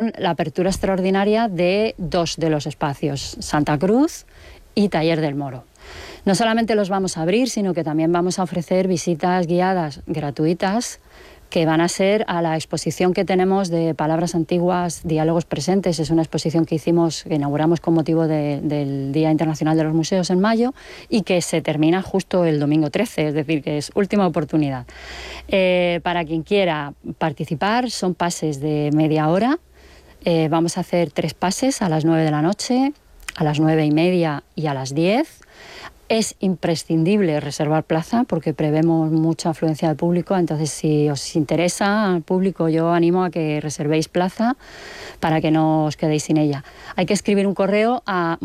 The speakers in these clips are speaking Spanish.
con la apertura extraordinaria de 2 de los espacios, Santa Cruz y Taller del Moro. No solamente los vamos a abrir, sino que también vamos a ofrecer visitas guiadas gratuitas que van a ser a la exposición que tenemos de Palabras Antiguas, Diálogos Presentes. Es una exposición que inauguramos con motivo del Día Internacional de los Museos en mayo y que se termina justo el domingo 13, es decir, que es última oportunidad. Para quien quiera participar, son pases de media hora. Vamos a hacer 3 pases a las 9 de la noche, a las 9:30 y a las 10. Es imprescindible reservar plaza porque prevemos mucha afluencia de público, entonces si os interesa al público yo animo a que reservéis plaza para que no os quedéis sin ella. Hay que escribir un correo a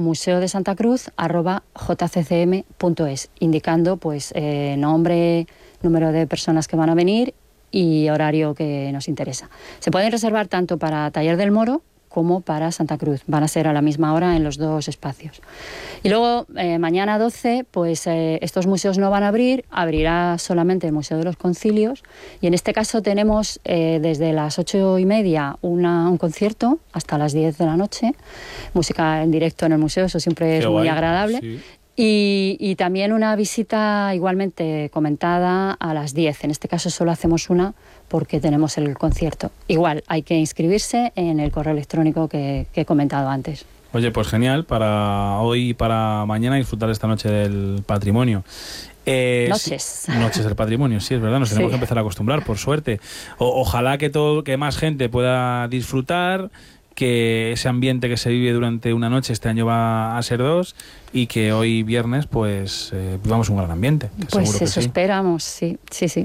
museodesantacruz@jccm.es indicando pues nombre, número de personas que van a venir y horario que nos interesa. Se pueden reservar tanto para Taller del Moro como para Santa Cruz. Van a ser a la misma hora en los 2 espacios. Y luego, mañana 12, pues estos museos no van a abrir, abrirá solamente el Museo de los Concilios, y en este caso tenemos desde las 8:30 un concierto hasta las 10 de la noche, música en directo en el museo, eso siempre es muy agradable. Sí. Y también una visita igualmente comentada a las 10. En este caso solo hacemos una porque tenemos el concierto. Igual, hay que inscribirse en el correo electrónico que he comentado antes. Oye, pues genial, para hoy y para mañana disfrutar esta noche del patrimonio. Noches del patrimonio, sí, es verdad, nos tenemos que empezar a acostumbrar, por suerte. Ojalá que más gente pueda disfrutar, que ese ambiente que se vive durante una noche, este año va a ser 2, y que hoy viernes pues vivamos un gran ambiente. Pues eso esperamos, sí.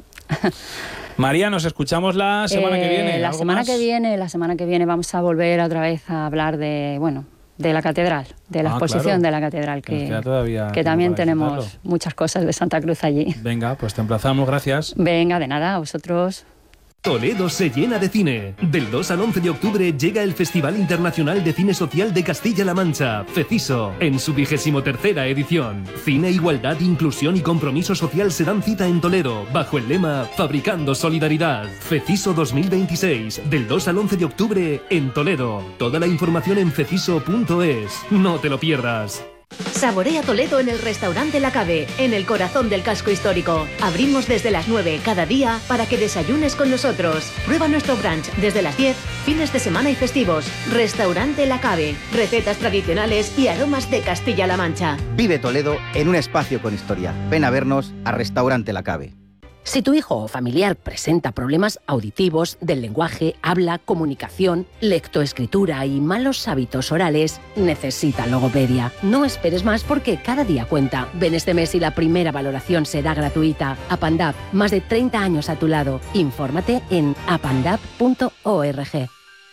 María, nos escuchamos la semana que viene. La semana que viene vamos a volver otra vez a hablar de la catedral, de la exposición de la catedral, que también tenemos muchas cosas de Santa Cruz allí. Venga, pues te emplazamos, gracias. Venga, de nada, a vosotros. Toledo se llena de cine. Del 2 al 11 de octubre llega el Festival Internacional de Cine Social de Castilla-La Mancha, FECISO, en su 23ª edición. Cine, igualdad, inclusión y compromiso social se dan cita en Toledo, bajo el lema Fabricando Solidaridad. FECISO 2026, del 2 al 11 de octubre en Toledo. Toda la información en feciso.es. No te lo pierdas. Saborea Toledo en el restaurante La Cave, en el corazón del casco histórico. Abrimos desde las 9 cada día para que desayunes con nosotros. Prueba nuestro brunch desde las 10, fines de semana y festivos. Restaurante La Cave, recetas tradicionales y aromas de Castilla-La Mancha. Vive Toledo en un espacio con historia. Ven a vernos a Restaurante La Cave. Si tu hijo o familiar presenta problemas auditivos, del lenguaje, habla, comunicación, lectoescritura y malos hábitos orales, necesita logopedia. No esperes más porque cada día cuenta. Ven este mes y la primera valoración será gratuita. Apandap, más de 30 años a tu lado. Infórmate en apandap.org.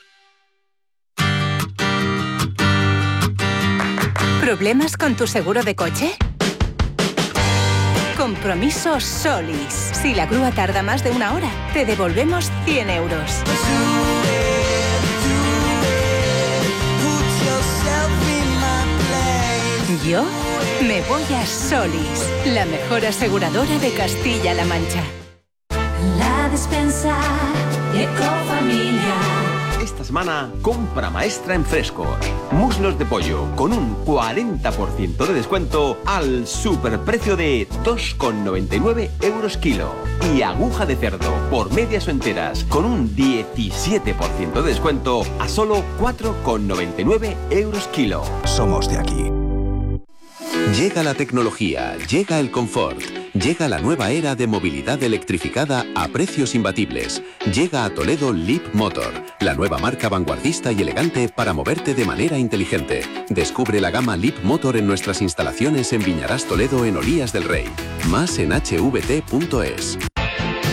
¿Problemas con tu seguro de coche? Compromiso Solis. Si la grúa tarda más de 1 hora, te devolvemos 100 euros. Yo me voy a Solis, la mejor aseguradora de Castilla-La Mancha. La despensa Ecofamilia. Esta semana, compra maestra en Frescos. Muslos de pollo con un 40% de descuento al superprecio de 2,99 euros kilo. Y aguja de cerdo por medias o enteras con un 17% de descuento a solo 4,99 euros kilo. Somos de aquí. Llega la tecnología, llega el confort, llega la nueva era de movilidad electrificada a precios imbatibles. Llega a Toledo Leap Motor, la nueva marca vanguardista y elegante para moverte de manera inteligente. Descubre la gama Leap Motor en nuestras instalaciones en Viñarás Toledo en Olías del Rey. Más en hvt.es.